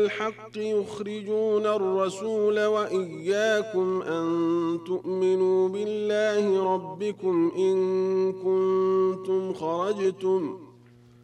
الحق يخرجون الرسول وإياكم أن تؤمنوا بالله ربكم إن كنتم